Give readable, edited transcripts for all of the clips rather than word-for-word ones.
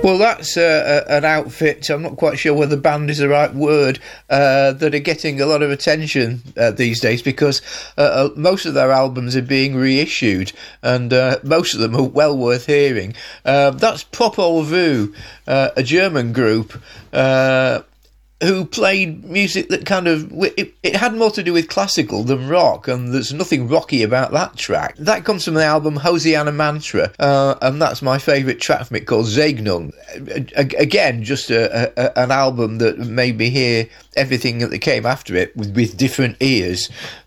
Well, that's an outfit, I'm not quite sure whether band is the right word, that are getting a lot of attention these days because most of their albums are being reissued and most of them are well worth hearing. That's Popol Vuh, a German group who played music that kind of... It had more to do with classical than rock, and there's nothing rocky about that track. That comes from the album Hosianna Mantra, and that's my favourite track from it, called Segnung. Again, just an album that made me hear everything that came after it with different ears.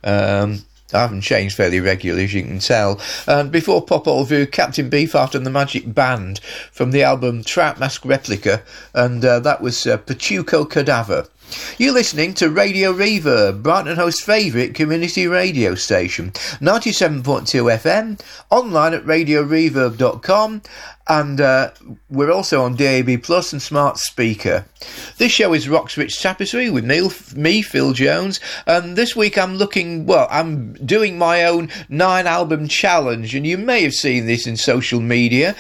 I haven't changed fairly regularly, as you can tell. And before Popol Vuh, Captain Beefheart and the Magic Band from the album Trout Mask Replica, and that was Pachuco Cadaver. You're listening to Radio Reverb, Brighton and Hove's favourite community radio station, 97.2 FM, online at radioreverb.com, and we're also on DAB Plus and Smart Speaker. This show is Rock's Rich Tapestry with me, Phil Jones, and this week I'm doing my own 9-album challenge, and you may have seen this in social media.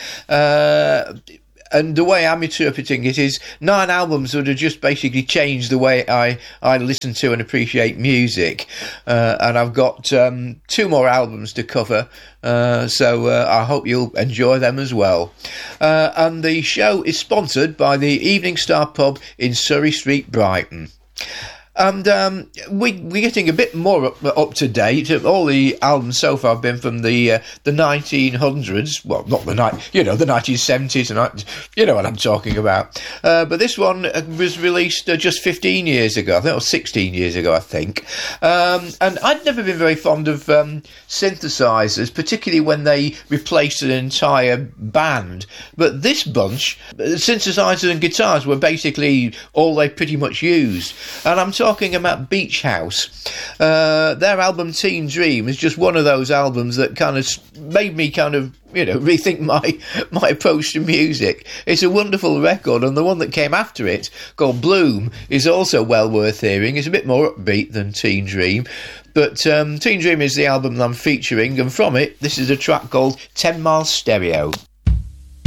And the way I'm interpreting it is 9 albums that have just basically changed the way I listen to and appreciate music. And I've got 2 more albums to cover, so I hope you'll enjoy them as well. And the show is sponsored by the Evening Star Pub in Surrey Street, Brighton. And we're getting a bit more up to date. All the albums so far have been from the 1900s. Well, not the 1970s, and you know what I'm talking about. But this one was released just 15 years ago. I think it was 16 years ago, I think. And I'd never been very fond of synthesizers, particularly when they replaced an entire band. But this bunch, synthesizers and guitars were basically all they pretty much used. And I'm talking about Beach House. Their album Teen Dream is just one of those albums that kind of made me rethink my approach to music. It's a wonderful record, and the one that came after it, called Bloom, is also well worth hearing. It's a bit more upbeat than Teen Dream, but Teen Dream is the album that I'm featuring, and from it, this is a track called 10 Mile Stereo.